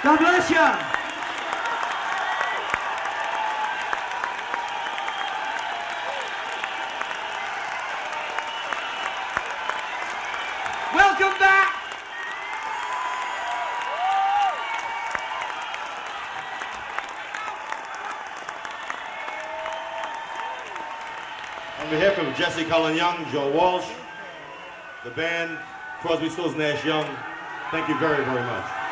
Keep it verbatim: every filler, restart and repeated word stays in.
God bless you. Welcome back. On behalf of Jesse Cullen Young, Joe Walsh, the band, Crosby, Stills, Nash Young, thank you very, very much.